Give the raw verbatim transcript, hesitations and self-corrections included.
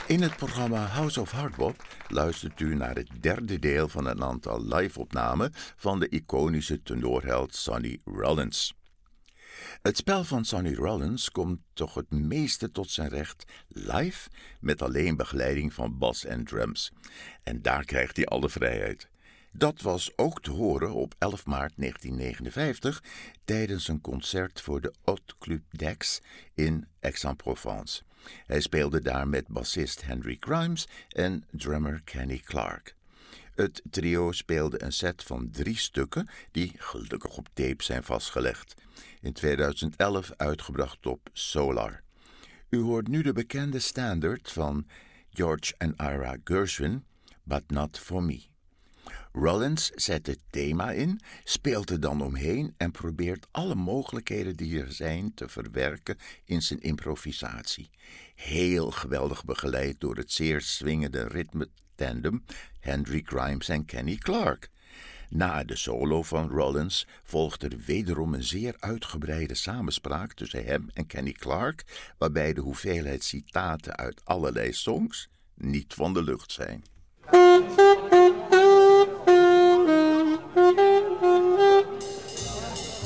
In het programma House of Hardbop luistert u naar het derde deel van een aantal live-opnamen van de iconische tenorheld Sonny Rollins. Het spel van Sonny Rollins komt toch het meeste tot zijn recht live met alleen begeleiding van bas en drums. En daar krijgt hij alle vrijheid. Dat was ook te horen op elf maart negentien negenenvijftig tijdens een concert voor de Hot Club d'Aix in Aix-en-Provence. Hij speelde daar met bassist Henry Grimes en drummer Kenny Clarke. Het trio speelde een set van drie stukken die gelukkig op tape zijn vastgelegd. In tweeduizend elf uitgebracht op Solar. U hoort nu de bekende standaard van George en Ira Gershwin, But Not For Me. Rollins zet het thema in, speelt er dan omheen en probeert alle mogelijkheden die er zijn te verwerken in zijn improvisatie. Heel geweldig begeleid door het zeer swingende ritme-tandem Henry Grimes en Kenny Clarke. Na de solo van Rollins volgt er wederom een zeer uitgebreide samenspraak tussen hem en Kenny Clarke, waarbij de hoeveelheid citaten uit allerlei songs niet van de lucht zijn.